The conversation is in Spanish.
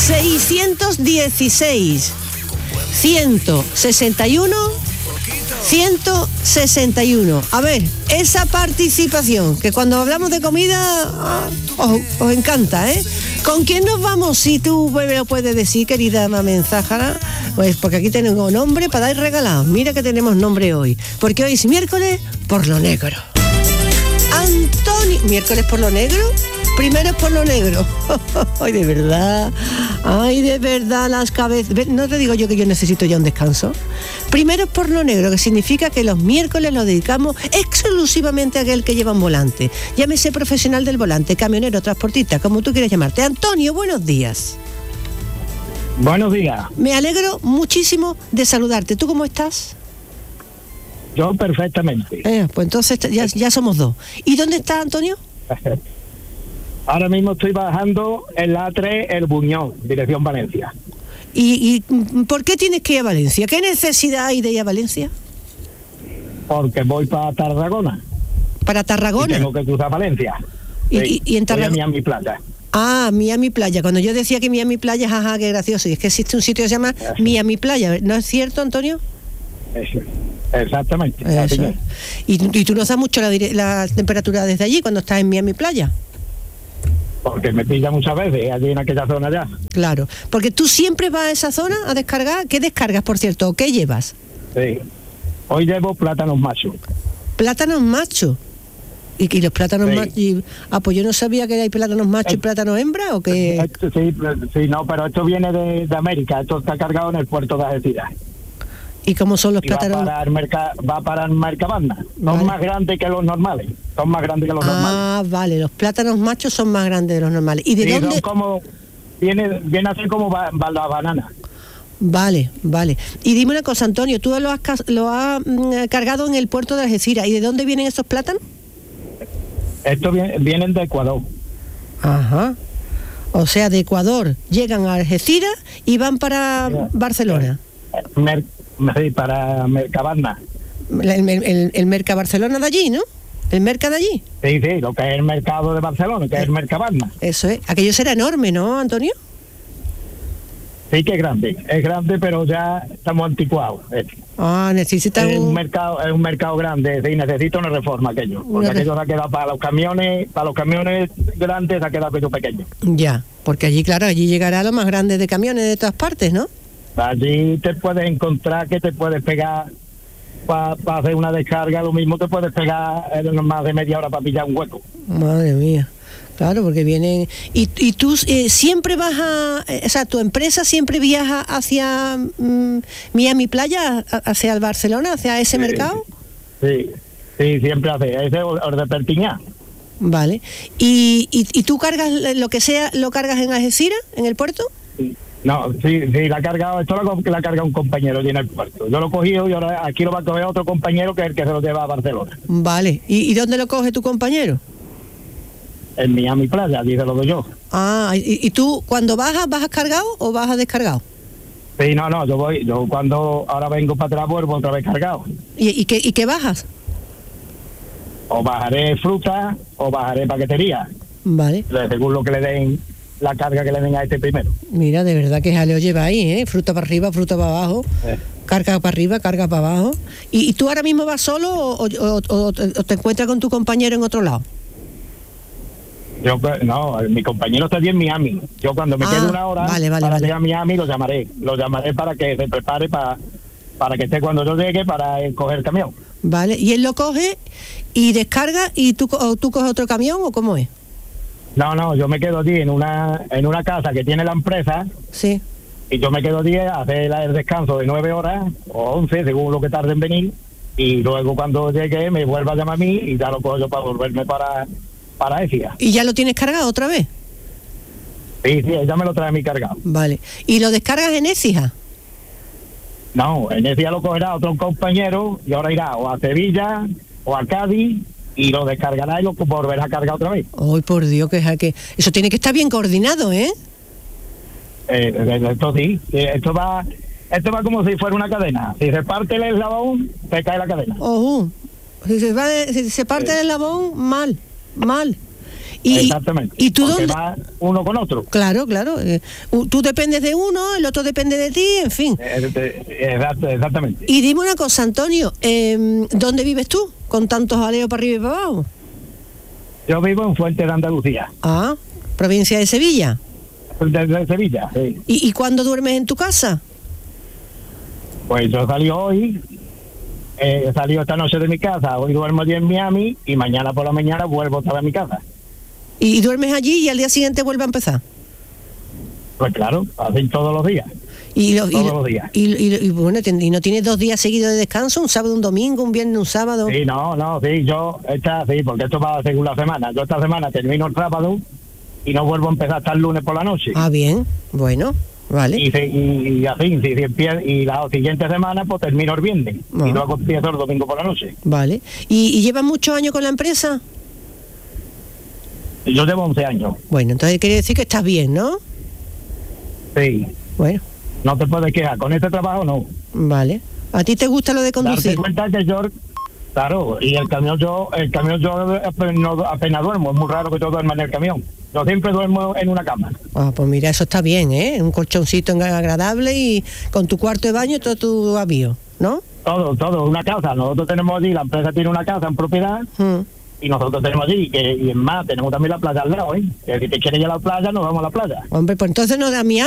616 161 161. A ver, esa participación, que cuando hablamos de comida os encanta, ¿eh? ¿Con quién nos vamos? Si tú me lo puedes decir, querida mensajera, pues porque aquí tenemos nombre para dar regalados. Mira que tenemos nombre hoy, porque hoy es miércoles por lo negro. Antonio, miércoles por lo negro, primero es por lo negro. Ay, de verdad, las cabezas. No te digo yo que yo necesito ya un descanso. Primero es por lo negro, que significa que los miércoles los dedicamos exclusivamente a aquel que lleva un volante. Llámese profesional del volante, camionero, transportista, como tú quieras llamarte. Antonio, buenos días. Buenos días. Me alegro muchísimo de saludarte. ¿Tú cómo estás? Yo perfectamente. Pues entonces ya somos dos. ¿Y dónde estás, Antonio? Ahora mismo estoy bajando en la A3 El Buñol, dirección Valencia. ¿Y por qué tienes que ir a Valencia? ¿Qué necesidad hay de ir a Valencia? Porque voy para Tarragona. ¿Para Tarragona? Y tengo que cruzar Valencia. ¿Y en Tarragona? Voy a Miami Playa. Ah, Miami Playa. Cuando yo decía que Miami Playa, jaja, qué gracioso. Y es que existe un sitio que se llama Miami Playa. ¿No es cierto, Antonio? Eso. Exactamente. Eso. ¿Y tú no sabes mucho la temperatura desde allí cuando estás en Miami Playa? Porque me pilla muchas veces allí en aquella zona ya. Claro, porque tú siempre vas a esa zona a descargar. ¿Qué descargas, por cierto? ¿O qué llevas? Sí. Hoy llevo plátanos machos. ¿Plátanos machos? ¿Y los plátanos machos? Pues yo no sabía que hay plátanos machos y plátanos hembra, ¿o qué? Sí, no, pero esto viene de América. Esto está cargado en el puerto de Algeciras. ¿Y cómo son los plátanos? Va para Mercabanda. Son más grandes que los normales. Normales. Ah, vale. Los plátanos machos son más grandes de los normales. ¿Y de dónde? Son como... Viene así como la banana. Vale. Y dime una cosa, Antonio. Tú lo has cargado en el puerto de Algeciras. ¿Y de dónde vienen esos plátanos? Estos vienen de Ecuador. Ajá. O sea, de Ecuador llegan a Algeciras y van para Barcelona. Para Mercabanda. El Merca Barcelona de allí, ¿no? ¿El Merca de allí? Sí, lo que es el mercado de Barcelona, que es el Mercabanda. Eso es. Aquello será enorme, ¿no, Antonio? Sí que es grande, pero ya estamos anticuados. Necesita es un mercado grande, sí, necesita una reforma aquello, porque aquello se ha quedado para los camiones grandes, se ha quedado aquello pequeño. Ya, porque allí llegará lo más grande de camiones de todas partes, ¿no? Allí te puedes encontrar que te puedes pegar para hacer una descarga, lo mismo te puedes pegar más de media hora para pillar un hueco. Madre mía, claro, porque vienen... ¿Y tú siempre vas o sea, tu empresa siempre viaja hacia Miami Playa, hacia el Barcelona, hacia ese mercado? Sí, siempre hace, ese o de Perpiñán. Vale, ¿y tú cargas lo que sea, lo cargas en Algeciras, en el puerto? No, sí, la ha cargado, esto la carga un compañero allí en el puerto. Yo lo he cogido y ahora aquí lo va a coger otro compañero que es el que se lo lleva a Barcelona. Vale, ¿y dónde lo coge tu compañero? En Miami Playa, allí se lo doy yo. ¿Y tú cuando vas cargado o vas descargado? Sí, no, yo cuando ahora vengo para atrás vuelvo otra vez cargado. ¿Y qué bajas? O bajaré fruta o bajaré paquetería. Vale. Según lo que le den, la carga que le den a este primero. Mira, de verdad que jaleo lleva ahí, ¿eh? Fruta para arriba, fruta para abajo, carga para arriba, carga para abajo. ¿Y tú ahora mismo vas solo o te encuentras con tu compañero en otro lado? No, mi compañero está allí en Miami. Yo cuando me quede una hora para llegar a Miami lo llamaré para que se prepare para que esté cuando yo llegue para coger el camión. Vale, y él lo coge y descarga y tú coges otro camión, ¿o cómo es? No, yo me quedo allí en una casa que tiene la empresa. Sí. Y yo me quedo allí a hacer el descanso de 9 horas o 11, según lo que tarde en venir. Y luego cuando llegue me vuelva a llamar a mí y ya lo cojo yo para volverme para Écija. ¿Y ya lo tienes cargado otra vez? Sí, ella me lo trae a mí cargado. Vale. ¿Y lo descargas en Écija? No, en Écija lo cogerá otro compañero y ahora irá o a Sevilla o a Cádiz y lo descargará y lo volverá a cargar otra vez. ¡Ay, por Dios, que eso tiene que estar bien coordinado, ¿eh? Esto sí, esto va como si fuera una cadena. Si se parte el eslabón, se cae la cadena. Si se parte el eslabón, mal. Exactamente. ¿Y tú porque dónde? va uno con otro. Claro, claro. Tú dependes de uno, el otro depende de ti, en fin. Exactamente. Y dime una cosa, Antonio, ¿dónde vives tú? Con tantos aleos para arriba y para abajo. Yo vivo en Fuente de Andalucía, Ah, provincia de Sevilla. desde Sevilla. Sí. ¿Y cuándo duermes en tu casa? Pues yo salí hoy, he salido esta noche de mi casa, hoy duermo allí en Miami y mañana por la mañana vuelvo otra vez a mi casa. ¿Y duermes allí y al día siguiente vuelve a empezar? Pues claro, así todos los días. Todos los días. Y bueno, ¿y no tienes 2 días seguidos de descanso? ¿Un sábado, un domingo, un viernes, un sábado? Sí, sí, porque esto va según la semana. Yo esta semana termino el sábado y no vuelvo a empezar hasta el lunes por la noche. Ah, bien, bueno, vale. Y así, y la siguiente semana pues termino el viernes Ah. y luego empiezo el domingo por la noche. Vale. ¿Y llevas muchos años con la empresa? Yo llevo 11 años. Bueno, entonces quiere decir que estás bien, ¿no? Sí, Bueno, no te puedes quejar. Con este trabajo no. vale. ¿A ti te gusta lo de Darte conducir? cuenta que yo, claro, y el camión yo apenas duermo. Es muy raro que yo duerma en el camión. Yo siempre duermo en una cama. Ah, pues mira, eso está bien, ¿eh? Un colchoncito agradable y con tu cuarto de baño todo tu avío, ¿no? Todo, una casa. Nosotros tenemos allí, la empresa tiene una casa en propiedad y nosotros tenemos allí, y es más, tenemos también la playa al lado, ¿eh? Que si te quieres ir a la playa, nos vamos a la playa. Hombre, pues entonces no da miedo.